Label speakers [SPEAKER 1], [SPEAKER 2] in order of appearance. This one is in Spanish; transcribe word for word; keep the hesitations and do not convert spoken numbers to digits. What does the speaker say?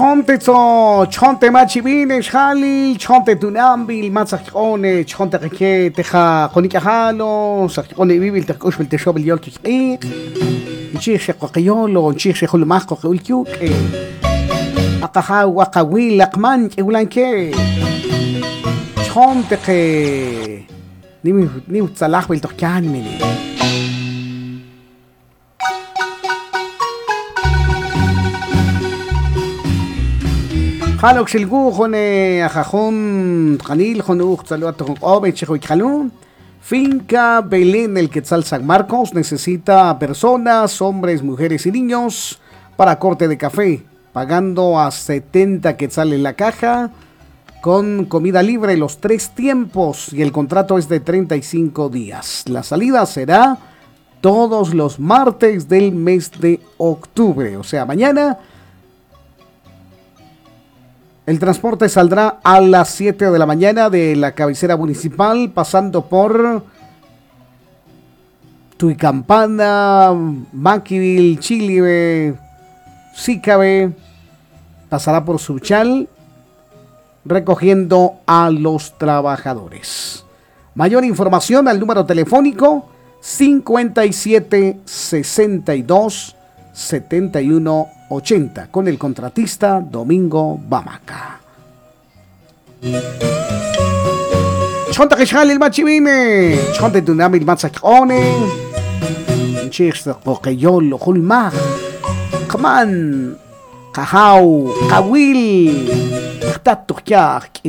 [SPEAKER 1] Chonte to, chonte machibine, shali, chonte tunambil, matzakone, chonte reke, teja, konikahalo, sakone bibil, tekoshul, teshobil yol kik, chich kokayolo, chich hulmaco, ulkyuk, akaha, wakawil, lakman, ulanke, chonte ke, ni ni utzalach bil tokan mini. חלוק של גו חונה החכון חניל חונוך צלוat תחוקובת שחויקחלו Finca Belén el Quetzal San Marcos necesita personas, hombres, mujeres y niños para corte de café, pagando a setenta quetzales la caja, con comida libre los tres tiempos y el contrato es de treinta y cinco días. La salida será todos los martes del mes de octubre, o sea, mañana. El transporte saldrá a las siete de la mañana de la cabecera municipal, pasando por Tuicampana, Maquivil, Chilibe, Sícabe, pasará por Suchal, recogiendo a los trabajadores. Mayor información al número telefónico cincuenta y siete sesenta y dos setenta y uno ochenta con el contratista Domingo Bamaca. Chonta que el machivine, chonta tunami el matzakone, chista pokeyolo hulma, kaman, kahau, kawil, tatukiak,